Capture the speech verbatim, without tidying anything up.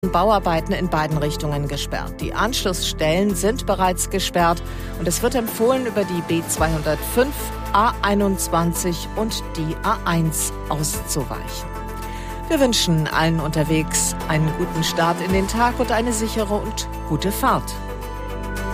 Bauarbeiten in beiden Richtungen gesperrt. Die Anschlussstellen sind bereits gesperrt und es wird empfohlen, über die B zweihundertfünf, A einundzwanzig und die A eins auszuweichen. Wir wünschen allen unterwegs einen guten Start in den Tag und eine sichere und gute Fahrt.